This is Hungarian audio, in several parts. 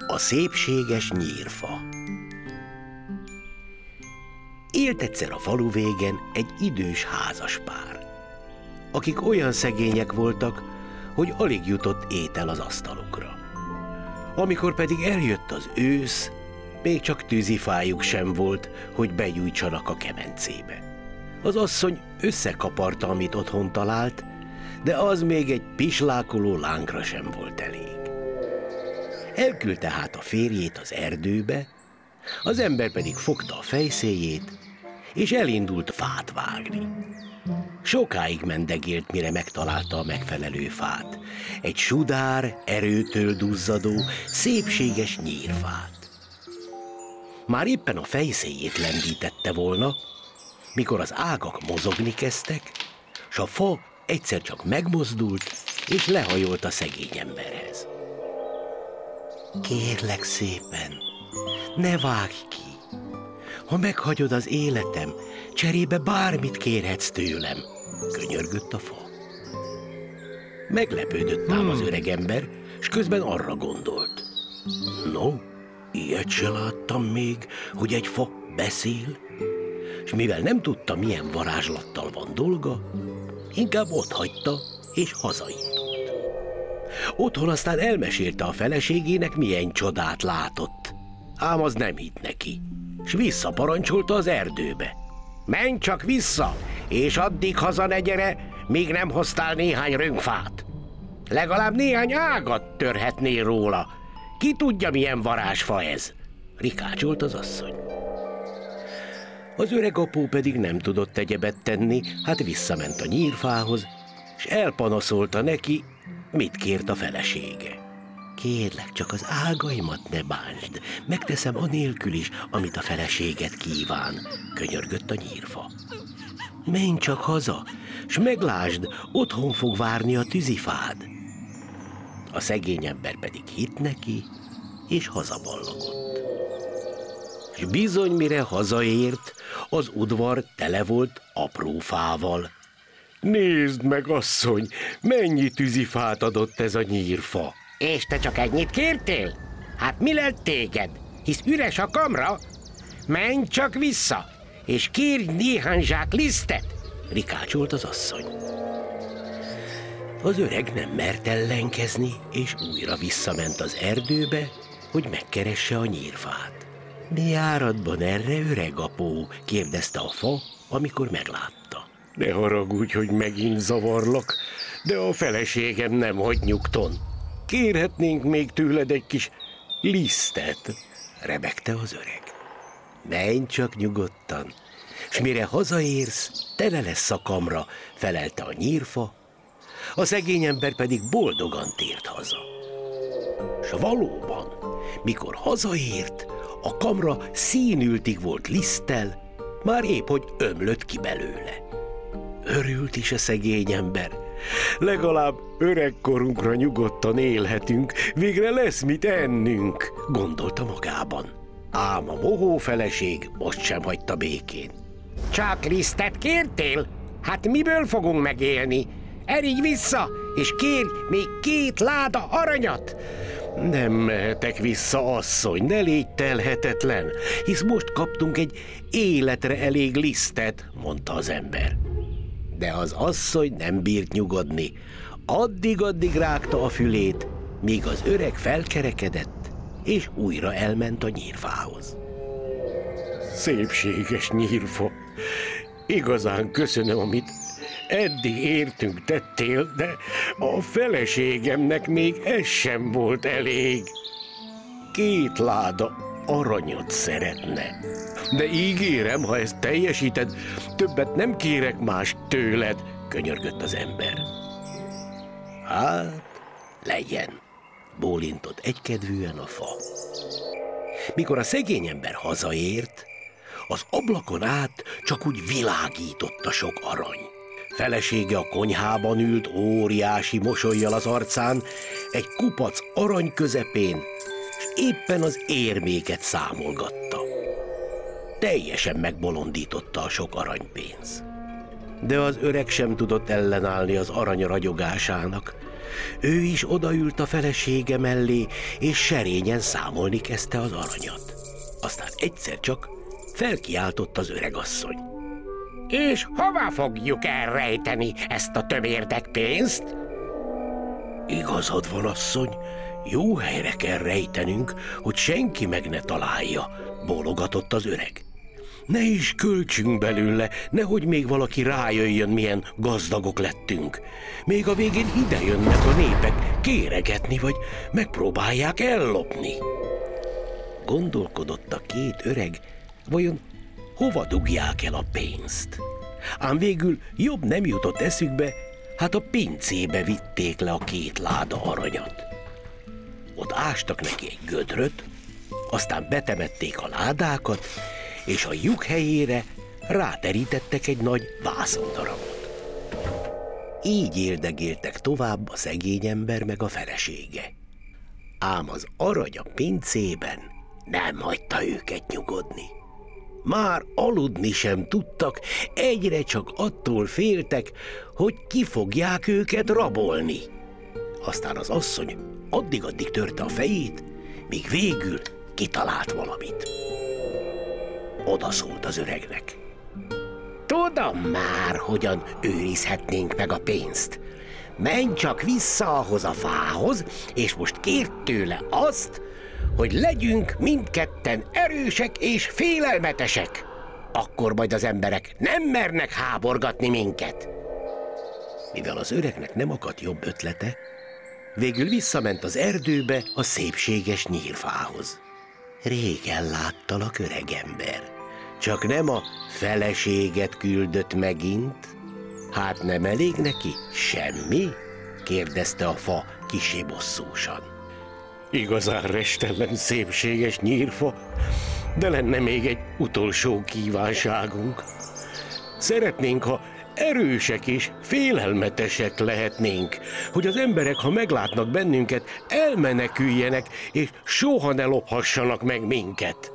A szépséges nyírfa. Élt egyszer a falu végen egy idős házaspár, akik olyan szegények voltak, hogy alig jutott étel az asztalukra. Amikor pedig eljött az ősz, még csak tűzifájuk sem volt, hogy begyújtsanak a kemencébe. Az asszony összekaparta, amit otthon talált, de az még egy pislákoló lángra sem volt elég. Elküldte hát a férjét az erdőbe, az ember pedig fogta a fejszéjét, és elindult fát vágni. Sokáig mendegélt, mire megtalálta a megfelelő fát. Egy sudár, erőtől duzzadó, szépséges nyírfát. Már éppen a fejszéjét lendítette volna, mikor az ágak mozogni kezdtek, s a fa egyszer csak megmozdult, és lehajolt a szegény emberhez. Kérlek szépen, ne vágj ki! Ha meghagyod az életem, cserébe bármit kérhetsz tőlem, könyörgött a fa. Meglepődött ám az öregember, s közben arra gondolt. No, ilyet se láttam még, hogy egy fa beszél, s mivel nem tudta, milyen varázslattal van dolga, inkább otthagyta és hazaindult. Otthon aztán elmesélte a feleségének, milyen csodát látott. Ám az nem hitt neki, s visszaparancsolta az erdőbe. Menj csak vissza, és addig haza ne gyere, míg nem hoztál néhány rönkfát. Legalább néhány ágat törhetnél róla. Ki tudja, milyen varázsfa ez? Rikácsolt az asszony. Az öreg apó pedig nem tudott egyebet tenni, hát visszament a nyírfához, és elpanaszolta neki, mit kért a felesége. Kérlek, csak az ágaimat ne bántsd, megteszem anélkül is, amit a feleséged kíván, könyörgött a nyírfa. Menj csak haza, s meglásd, otthon fog várni a tűzifád. A szegény ember pedig hitt neki, és hazaballagott. És bizony, mire hazaért, az udvar tele volt apró fával. Nézd meg, asszony, mennyi tűzifát adott ez a nyírfa. És te csak ennyit kértél? Hát mi lett téged? Hisz üres a kamra? Menj csak vissza, és kérj néhány zsák lisztet, rikácsolt az asszony. Az öreg nem mert ellenkezni, és újra visszament az erdőbe, hogy megkeresse a nyírfát. Mi áradban erre, öreg apó? Kérdezte a fa, amikor meglátta. Ne haragudj, hogy megint zavarlak, de a feleségem nem hagy nyugton. Kérhetnénk még tőled egy kis lisztet, rebegte az öreg. Menj csak nyugodtan, s mire hazaérsz, tele lesz a kamra, felelte a nyírfa, a szegény ember pedig boldogan tért haza. S valóban, mikor hazaért, a kamra színültig volt liszttel, már épp hogy ömlött ki belőle. Örült is a szegény ember. Legalább öregkorunkra nyugodtan élhetünk, végre lesz mit ennünk, gondolta magában. Ám a mohó feleség most sem hagyta békén. Csak lisztet kértél? Hát miből fogunk megélni? Erigy vissza, és kérj még 2 láda aranyat! Nem mehetek vissza, asszony, ne légy telhetetlen, hisz most kaptunk egy életre elég lisztet, mondta az ember. De az asszony nem bírt nyugodni. Addig-addig rágta a fülét, míg az öreg felkerekedett, és újra elment a nyírfához. Szépséges nyírfa, igazán köszönöm, amit eddig értünk tettél, de a feleségemnek még ez sem volt elég. 2 láda aranyat szeretne. De ígérem, ha ezt teljesíted, többet nem kérek más tőled, könyörgött az ember. Hát, legyen, bólintott egykedvűen a fa. Mikor a szegény ember hazaért, az ablakon át csak úgy világított a sok arany. Felesége a konyhában ült óriási mosollyal az arcán, egy kupac arany közepén, és éppen az érméket számolgatta. Teljesen megbolondította a sok aranypénz. De az öreg sem tudott ellenállni az arany ragyogásának, Ő is odaült a felesége mellé, és serényen számolni kezdte az aranyat. Aztán egyszer csak felkiáltott az öregasszony. És hová fogjuk elrejteni ezt a tömérdek pénzt? Igazad van, asszony, jó helyre kell rejtenünk, hogy senki meg ne találja, bólogatott az öreg. Ne is költsünk belőle, nehogy még valaki rájöjjön, milyen gazdagok lettünk. Még a végén ide jönnek a népek kéregetni, vagy megpróbálják ellopni. Gondolkodott a két öreg, vajon hova dugják el a pénzt? Ám végül jobb nem jutott eszükbe, hát a pincébe vitték le a 2 láda aranyat. Ott ástak neki egy gödröt, aztán betemették a ládákat, és a lyuk helyére ráterítettek egy nagy vászondarabot. Így éldegéltek tovább a szegény ember meg a felesége. Ám az arany a pincében nem hagyta őket nyugodni. Már aludni sem tudtak, egyre csak attól féltek, hogy ki fogják őket rabolni. Aztán az asszony addig-addig törte a fejét, míg végül kitalált valamit. Oda szólt az öregnek. Tudom már, hogyan őrizhetnénk meg a pénzt. Menj csak vissza ahhoz a fához, és most kérd tőle azt, hogy legyünk mindketten erősek és félelmetesek. Akkor majd az emberek nem mernek háborgatni minket. Mivel az öregnek nem akadt jobb ötlete, végül visszament az erdőbe a szépséges nyírfához. Régen láttalak, öregember, csak nem a feleséget küldött megint? Hát nem elég neki semmi? Kérdezte a fa kissé bosszúsan. Igazán restellem, szépséges nyírfa, de lenne még egy utolsó kívánságunk. Szeretnénk, ha erősek és félelmetesek lehetnénk, hogy az emberek, ha meglátnak bennünket, elmeneküljenek, és soha ne lophassanak meg minket.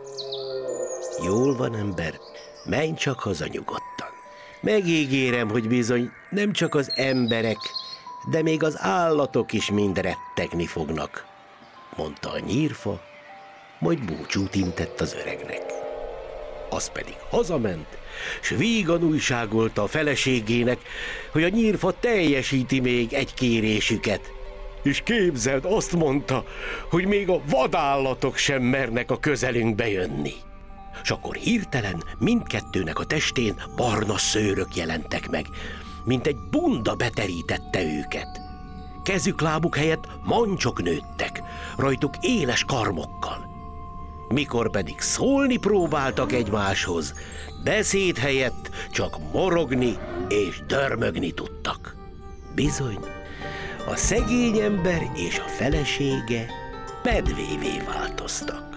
Jól van, ember, menj csak haza nyugodtan. Megígérem, hogy bizony nem csak az emberek, de még az állatok is mind rettegni fognak, mondta a nyírfa, majd búcsút intett az öregnek. Az pedig hazament, s vígan újságolta a feleségének, hogy a nyírfa teljesíti még egy kérésüket. És képzeld, azt mondta, hogy még a vadállatok sem mernek a közelünkbe jönni. S akkor hirtelen mindkettőnek a testén barna szőrök jelentek meg, mint egy bunda beterítette őket. Kezük-lábuk helyett mancsok nőttek, rajtuk éles karmokkal. Mikor pedig szólni próbáltak egymáshoz, beszéd helyett csak morogni és dörmögni tudtak. Bizony, a szegény ember és a felesége medvévé változtak.